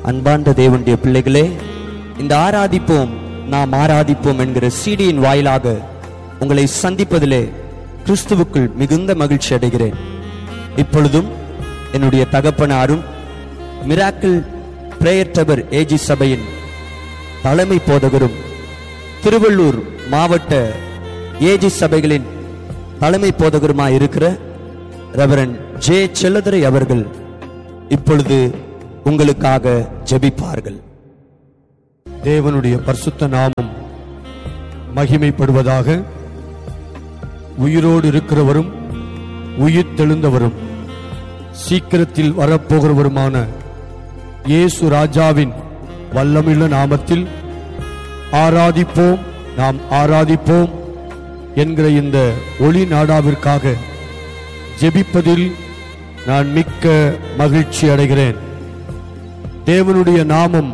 அன்பார்ந்த தேவனுடைய பிள்ளைகளே, இந்த ஆராதிப்போம் நாம் ஆராதிப்போம் என்கிற சிடியின் வாயிலாக உங்களை சந்திப்பதிலே கிறிஸ்துவுக்குள் மிகுந்த மகிழ்ச்சி அடைகிறேன். இப்பொழுதும் என்னுடைய தகப்பனாரும் மிராக்கிள் பிரேயர் டவர் ஏஜி சபையின் தலைமை போதகரும் திருவள்ளூர் மாவட்ட ஏஜி சபைகளின் தலைமை போதகருமாய் இருக்கிற ரெவரண்ட் ஜே செல்லதுரை அவர்கள் இப்பொழுது உங்களுக்காக ஜெபிப்பார்கள். தேவனுடைய பரிசுத்த நாமம் மகிமைப்படுவதாக. உயிரோடு இருக்கிறவரும் உயிர் தெழுந்தவரும் சீக்கிரத்தில் வரப்போகிறவருமான இயேசு ராஜாவின் வல்லமையுள்ள நாமத்தில் ஆராதிப்போம் நாம் ஆராதிப்போம் என்கிற இந்த ஒளி நாடாவிற்காக ஜெபிப்பதில் நான் மிக்க மகிழ்ச்சி அடைகிறேன். தேவனுடைய நாமம்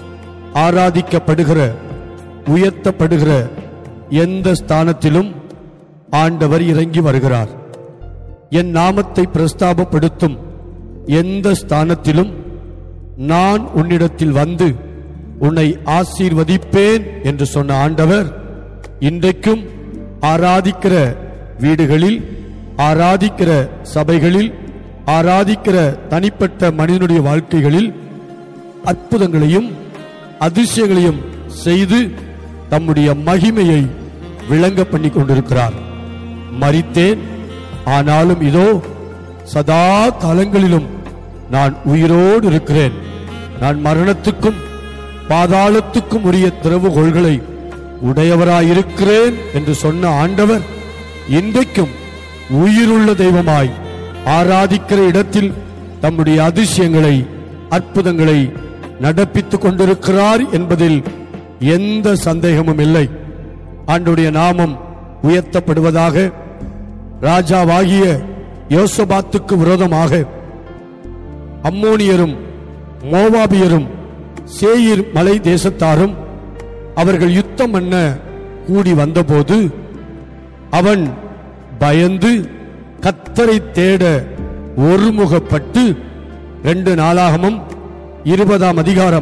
ஆராதிக்கப்படுகிற உயர்த்தப்படுகிற எந்த ஸ்தானத்திலும் ஆண்டவர் இறங்கி வருகிறார். என் நாமத்தை பிரஸ்தாபப்படுத்தும் எந்த ஸ்தானத்திலும் நான் உன்னிடத்தில் வந்து உன்னை ஆசீர்வதிப்பேன் என்று சொன்ன ஆண்டவர் இன்றைக்கும் ஆராதிக்கிற வீடுகளில், ஆராதிக்கிற சபைகளில், ஆராதிக்கிற தனிப்பட்ட மனிதனுடைய வாழ்க்கைகளில் அற்புதங்களையும் அதிசயங்களையும் செய்து தம்முடைய மகிமையை விளங்க பண்ணி கொண்டிருக்கிறார். மரித்தேன், ஆனாலும் இதோ சதா காலங்களிலும் நான் உயிரோடு இருக்கிறேன். நான் மரணத்துக்கும் பாதாளத்துக்கும் உரிய திறவுகோள்களை உடையவராயிருக்கிறேன் என்று சொன்ன ஆண்டவர் இன்றைக்கும் உயிருள்ள தெய்வமாய் ஆராதிக்கிற இடத்தில் தம்முடைய அதிசயங்களை அற்புதங்களை நடப்பித்துக் கொண்டிருக்கிறார் என்பதில் எந்த சந்தேகமும் இல்லை. ஆண்டவருடைய நாமம் உயர்த்தப்படுவதாக. ராஜாவாகிய யோசபாத்துக்கு விரோதமாக அம்மோனியரும் மோவாபியரும் சேயீர் மலை தேசத்தாரும் அவர்கள் யுத்தம் பண்ண கூடி வந்தபோது அவன் பயந்து கர்த்தரை தேட ஒருமுகப்பட்டு 2 நாளாகமம் 20ஆம் அதிகாரம்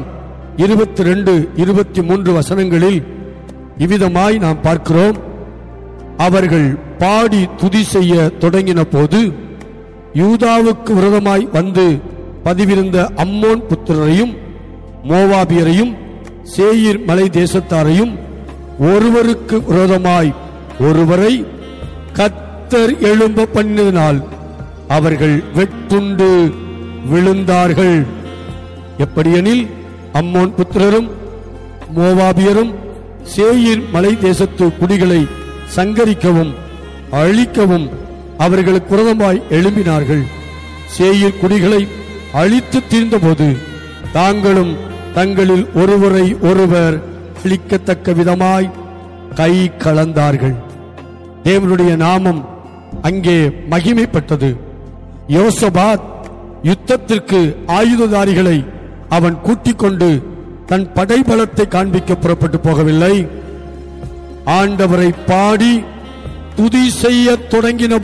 22, 23 வசனங்களில் இவ்விதமாய் நாம் பார்க்கிறோம். அவர்கள் பாடி துதி செய்ய தொடங்கின போது யூதாவுக்கு விரோதமாய் வந்து பதிவிருந்த அம்மோன் புத்திரரையும் மோவாபியரையும் சேயீர் மலை தேசத்தாரையும் ஒருவருக்கு விரோதமாய் ஒருவரை கர்த்தர் எழும்ப பண்ணினால் அவர்கள் வெட்டுண்டு விழுந்தார்கள். எப்படியெனில் அம்மோன் புத்திரரும் மோவாபியரும் சேயீர் மலை தேசத்து குடிகளை சங்கரிக்கவும் அழிக்கவும் அவர்களுக்கு விரோதமாய் எழும்பினார்கள். சேயீர் குடிகளை அழித்து தீர்ந்தபோது தாங்களும் தங்களில் ஒருவரை ஒருவர் அழிக்கத்தக்க விதமாய் கை கலந்தார்கள். தேவனுடைய நாமம் அங்கே மகிமைப்பட்டது. யோசபாத் யுத்தத்திற்கு ஆயுததாரிகளை அவன் கூட்டிக் கொண்டு தன் படைபலத்தை காண்பிக்க புறப்பட்டு போகவில்லை. ஆண்டவரை பாடி துதி செய்ய தொடங்கின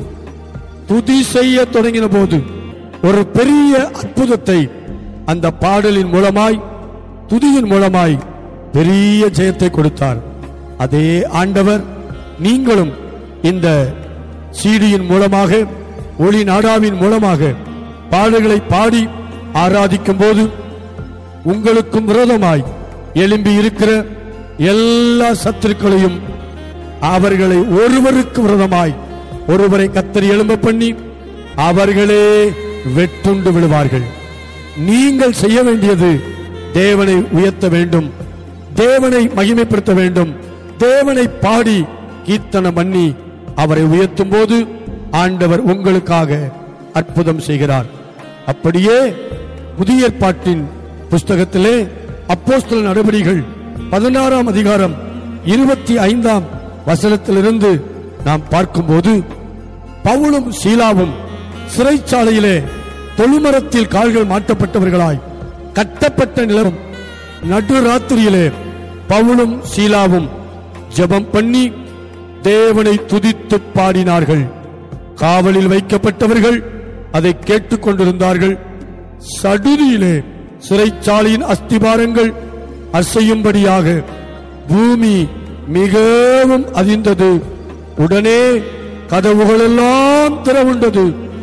போது ஒரு பெரிய அற்புதத்தை அந்த பாடலின் மூலமாய் துதியின் மூலமாய் பெரிய ஜெயத்தை கொடுத்தார். அதே ஆண்டவர் நீங்களும் இந்த சீடியின் மூலமாக ஒளி நாடாவின் மூலமாக பாடல்களை பாடி ஆராதிக்கும் போது உங்களுக்கும் விரோதமாய் எழும்பி இருக்கிற எல்லா சத்துருக்களையும் அவர்களை ஒருவருக்கு விரோதமாய் ஒருவரை கர்த்தர் எழும்ப பண்ணி அவர்களே வெட்டுண்டு விழுவார்கள். நீங்கள் செய்ய வேண்டியது தேவனை உயர்த்த வேண்டும், தேவனை மகிமைப்படுத்த வேண்டும், தேவனை பாடி கீர்த்தனம் பண்ணி அவரை உயர்த்தும் போது ஆண்டவர் உங்களுக்காக அற்புதம் செய்கிறார். அப்படியே புதிய ஏற்பாட்டின் புஸ்தகத்திலே அப்போஸ்தலர் நடபடிகள் 16ஆம் அதிகாரம் 25ஆம் வசனத்திலிருந்து நாம் பார்க்கும்போது பவுலும் சீலாவும் சிறைச்சாலையிலே தொழுமரத்தில் கால்கள் மாட்டப்பட்டவர்களாய் கட்டப்பட்ட நிலம் நடுராத்திரியிலே பவுலும் சீலாவும் ஜெபம் பண்ணி தேவனை துதித்து பாடினார்கள். காவலில் வைக்கப்பட்டவர்கள் அதை கேட்டுக் கொண்டிருந்தார்கள். சடுதியிலே சிறைச்சாலையின் அஸ்திபாரங்கள் அசையும்படியாக பூமி மிகவும் அதிர்ந்தது. உடனே கதவுகள் எல்லாம் திறவுண்டது.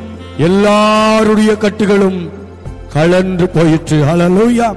எல்லாருடைய கட்டுகளும் கழன்று போயிற்று. ஹல்லேலூயா.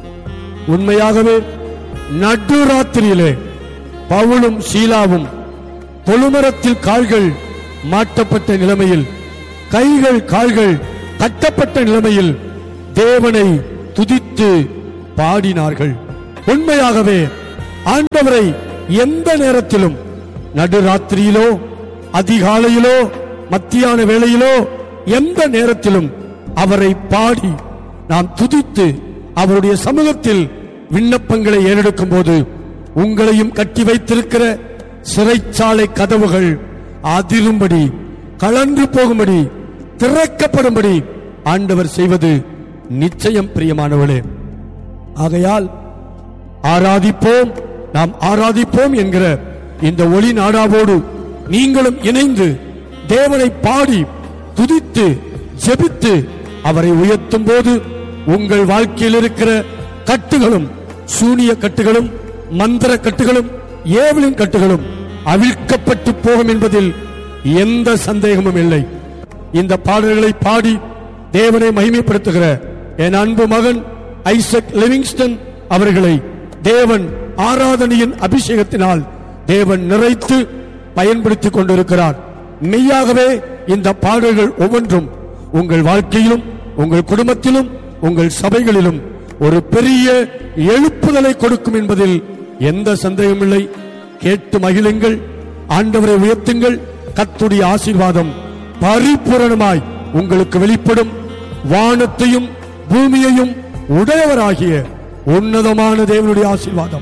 உண்மையாகவே நடுராத்திரியிலே பவுலும் சீலாவும் தொழுமரத்தில் கால்கள் மாட்டப்பட்ட நிலைமையில், கைகள் கால்கள் கட்டப்பட்ட நிலைமையில் தேவனை துதித்து பாடினார்கள். உண்மையாகவே ஆண்டவரை எந்த நேரத்திலும், நடுராத்திரியிலோ அதிகாலையிலோ மத்தியான வேளையிலோ எந்த நேரத்திலும் அவரை பாடி நாம் துதித்து அவருடைய சமூகத்தில் விண்ணப்பங்களை ஏறெடுக்கும் போது உங்களையும் கட்டி வைத்திருக்கிற சிறைச்சாலை கதவுகள் அதிரும்படி, கலன்று போகும்படி, திறக்கப்படும்படி ஆண்டவர் செய்வது நிச்சயம். பிரியமானவர்களே, ஆகையால் ஆராதிப்போம், நாம் ஆராதிப்போம் என்கிற இந்த ஒளி நாடாவோடு நீங்களும் இணைந்து தேவனை பாடி துதித்து ஜெபித்து அவரை உயர்த்தும் போது உங்கள் வாழ்க்கையில் இருக்கிற கட்டுகளும், சூனிய கட்டுகளும், மந்திர கட்டுகளும், ஏவலின் கட்டுகளும் அவிழ்க்கப்பட்டு போகும் என்பதில் எந்த சந்தேகமும் இல்லை. இந்த பாடல்களை பாடி தேவனை மகிமைப்படுத்துகிற என் அன்பு மகன் ஐசக் லிவிங்ஸ்டன் அவர்களை தேவன் ஆராதனையின் அபிஷேகத்தினால் தேவன் நிறைத்து பயன்படுத்திக் கொண்டிருக்கிறார். மெய்யாகவே இந்த பாடல்கள் ஒவ்வொன்றும் உங்கள் வாழ்க்கையிலும், உங்கள் குடும்பத்திலும், உங்கள் சபைகளிலும் ஒரு பெரிய எழுப்புதலை கொடுக்கும் என்பதில் எந்த சந்தேகமில்லை. கேட்டு மகிழுங்கள், ஆண்டவரை உயர்த்துங்கள். கர்த்தருடைய ஆசீர்வாதம் பரிபூரணமாய் உங்களுக்கு வெளிப்படும். வானத்தையும் பூமியையும் உடையவராகிய உன்னதமான தேவனுடைய ஆசீர்வாதம்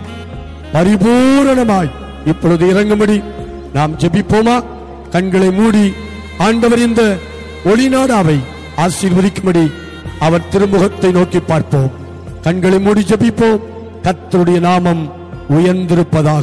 பரிபூரணமாய் இப்பொழுது இறங்கும்படி நாம் ஜெபிப்போமா? கண்களை மூடி ஆண்டவர் இந்த ஒளிநாடாவை ஆசீர்வதிக்கும்படி அவர் திருமுகத்தை நோக்கி பார்ப்போம். கண்களை மூடி ஜெபிப்போம். கர்த்தருடைய நாமம் உயர்ந்திருப்பதாக.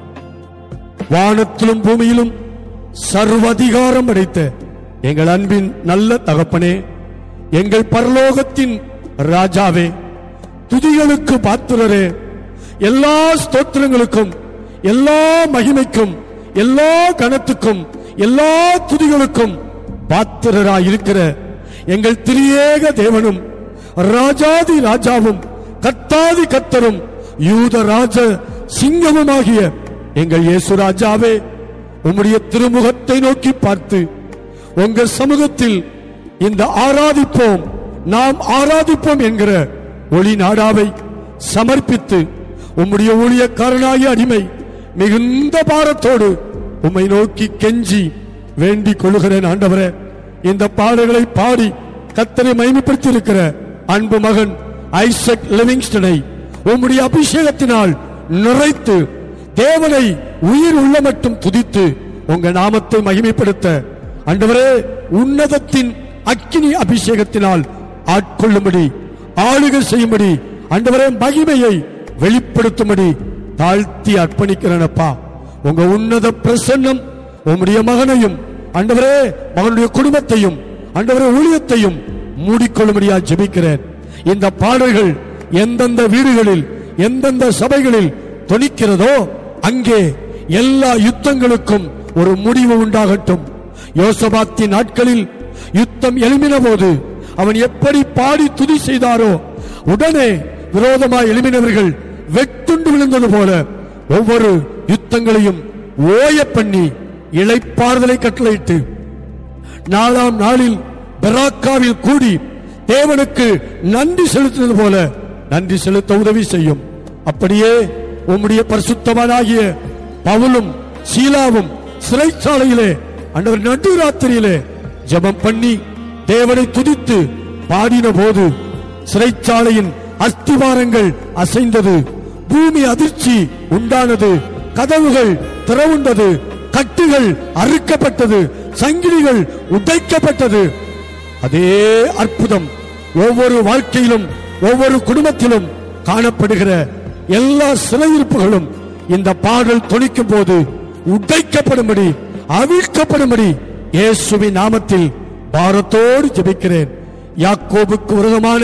வானத்திலும் பூமியிலும் சர்வ அதிகாரம் அடைத்த எங்கள் அன்பின் நல்ல தகப்பனே, எங்கள் பரலோகத்தின் ராஜாவே, துதிகளுக்கு பாத்திரரே, எல்லா ஸ்தோத்திரங்களுக்கும், எல்லா மகிமைக்கும், எல்லா கனத்துக்கும், எல்லா துதிகளுக்கும் பாத்திரராயிருக்கிற எங்கள் திரியேக தேவனும் ராஜாதி ராஜாவும் கர்த்தாதி கர்த்தரும் யூத ராஜ சிங்கமுமாகிய எங்கள் இயேசு ராஜாவே, உம்முடைய திருமுகத்தை நோக்கி பார்த்து உங்க சமூகத்தில் இந்த ஆராதிப்போம், நாம் ஆராதிப்போம் என்கிற ஒளி நாடாவை சமர்ப்பித்து உம்முடைய ஊழியக்காரனாகிய அடிமை மிகுந்த பாரத்தோடு உம்மை நோக்கி கெஞ்சி வேண்டிக் கொள்ளுகிறேன். ஆண்டவரே, இந்த பாடல்களை பாடி கர்த்தரை மகிமைப்படுத்தி இருக்கிற அன்பு மகன் ஐசக் லிவிங்ஸ்டனை உம்முடைய அபிஷேகத்தினால் நிறைத்து தேவனை உயிர் உள்ள மட்டும் துதித்து உங்க நாமத்தை மகிமைப்படுத்த ஆண்டவரே உன்னதத்தின் அக்கினி அபிஷேகத்தினால் ஆட்கொள்ளும்படி, ஆளுகை செய்யும்படி, ஆண்டவரே மகிமையை வெளிப்படுத்தும்படி தாழ்த்தி அர்ப்பணிக்கிறேனப்பா. உங்க உன்னத பிரசன்னம் உம்முடைய மகனையும், ஆண்டவரே மகனுடைய குடும்பத்தையும், ஆண்டவரே ஊழியத்தையும் மூடிக்கொள்ளும்படியா ஜெபிக்கிறேன். இந்த பாடல்கள் எந்தெந்த வீடுகளில், எந்தெந்த சபைகளில் தொனிக்கிறதோ அங்கே எல்லா யுத்தங்களுக்கும் ஒரு முடிவு உண்டாகட்டும். யோசபாத்தின் நாட்களில் யுத்தம் எழும்பின போது அவன் எப்படி பாடி துதி செய்தாரோ, உடனே விரோதமாய் எழும்பினவர்கள் வெட்டுண்டு விழுந்தது போல ஒவ்வொரு யுத்தங்களையும் ஓய பண்ணி இளைப்பாறுதலை கட்டளையிட்டு 4ஆம் நாளில் பெராக்காவில் கூடி தேவனுக்கு நன்றி செலுத்தினது போல நன்றி செலுத்த உதவி செய்யும். அப்படியே உம்முடைய பரிசுத்தவானாகிய பவுலும் சீலாவும் சிறைச்சாலையிலே ஆண்டவர் நடுராத்திரியிலே ஜெபம் பண்ணி தேவனை துதித்து பாடின போது சிறைச்சாலையின் அஸ்திவாரங்கள் அசைந்தது, பூமி அதிர்ச்சி உண்டானது, கதவுகள் திறவுண்டது, கட்டுகள் அறுக்கப்பட்டது, சங்கிலிகள் உடைக்கப்பட்டது. அதே அற்புதம் ஒவ்வொரு வாழ்க்கையிலும், ஒவ்வொரு குடும்பத்திலும் காணப்படுகிற எல்லா சிறையிருப்புகளும் இந்த பாடல் தொனிக்கும் போது உடைக்கப்படும்படி, அவிழ்க்கப்படும்படி இயேசுவின் நாமத்தில் பாரத்தோடு ஜெபிக்கிறேன். யாக்கோபுக்கு விரோதமான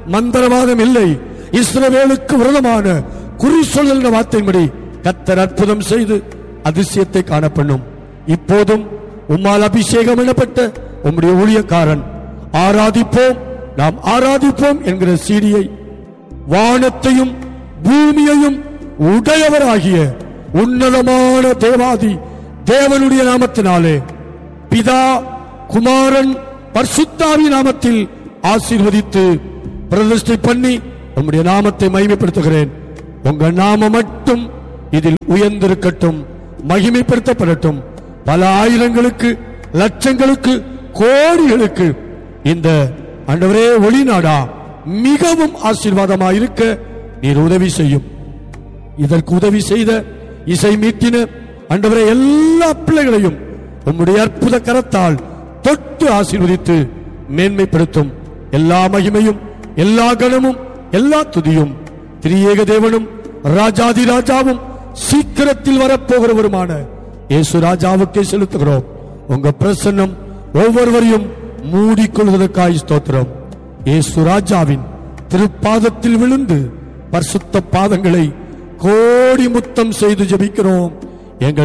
மந்திரவாதம் இல்லை. இஸ்ரவேலுக்கு விரோதமான குறி சொல்லுகிற வார்த்தையின்படி கர்த்தர் அற்புதம் செய்து அதிசயத்தை காணப்பண்ணும். இப்போதும் உம்மால் அபிஷேகம் எனப்பட்ட உம்முடைய ஊழியக்காரன் ஆராதிப்போம், நாம் ஆராதிப்போம் என்கிற சீடியை வானத்தையும் பூமியையும் உடையவராகிய உன்னதமான தேவாதி தேவனுடைய நாமத்தினாலே பிதா குமாரன் பரிசுத்தாவி நாமத்தில் ஆசீர்வதித்து பிரதிஷ்டை பண்ணி உம்முடைய நாமத்தை மகிமைப்படுத்துகிறேன். உங்க நாமம் மட்டும் இதில் உயர்ந்திருக்கட்டும், மகிமைப்படுத்தப்படட்டும். பல ஆயிரங்களுக்கு, லட்சங்களுக்கு, கோடிகளுக்கு இந்த ஆண்டவரே ஒளிநாடா மிகவும் ஆசீர்வாதமாயிருக்க நீர் உதவி செய்யும். இதற்கு உதவி செய்த இசை மீட்டின ஆண்டவரே எல்லா பிள்ளைகளையும் உம்முடைய அற்புத கரத்தால் தொட்டு ஆசீர்வதித்து மேன்மைப்படுத்தும். எல்லா மகிமையும், எல்லா கனமும், எல்லா துதியும் திரியேக தேவனும் ராஜாதி ராஜாவும் சீக்கிரத்தில் வரப்போகிறவருமான இயேசு ராஜாவுக்கே செலுத்துகிறோம். உங்க பிரசன்னம் ஒவ்வொருவரையும் மூடிக்கொள்வதற்காய் ஸ்தோத்திரம். இயேசு ராஜாவின் திருப்பாதத்தில் விழுந்து பரிசுத்த பாதங்களை கோடி முத்தம் செய்து ஜெபிக்கிறோம். எங்கள்